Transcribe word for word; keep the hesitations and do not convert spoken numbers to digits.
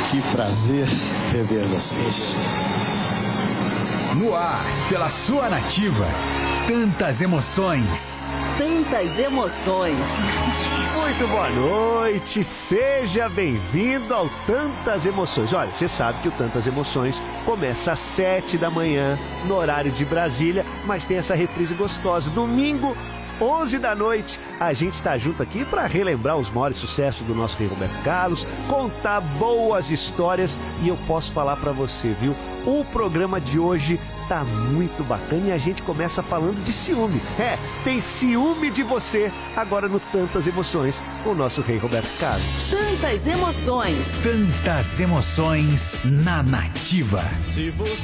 Que prazer rever vocês. No ar, pela sua Nativa. Tantas emoções. Tantas emoções. Muito boa noite, seja bem-vindo ao Tantas Emoções. Olha, você sabe que o Tantas Emoções começa às sete da manhã, no horário de Brasília, mas tem essa reprise gostosa. Domingo, onze da noite, a gente tá junto aqui para relembrar os maiores sucessos do nosso rei Roberto Carlos, contar boas histórias e eu posso falar para você, viu? O programa de hoje tá muito bacana e a gente começa falando de ciúme. É, tem ciúme de você agora no Tantas Emoções com o nosso rei Roberto Carlos. Tantas emoções. Tantas emoções na Nativa. Se você